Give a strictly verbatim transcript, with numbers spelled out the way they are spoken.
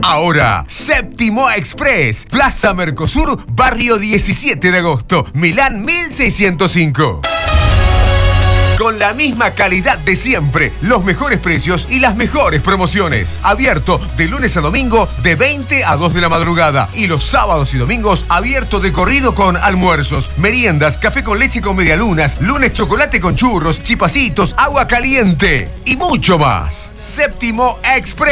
Ahora, Séptimo Express, Plaza Mercosur, barrio diecisiete de agosto, Milán mil seiscientos cinco. Con la misma calidad de siempre, los mejores precios y las mejores promociones. Abierto de lunes a domingo de veinte a dos de la madrugada. Y los sábados y domingos abierto de corrido con almuerzos, meriendas, café con leche con medialunas, lunes chocolate con churros, chipacitos, agua caliente y mucho más. Séptimo Express.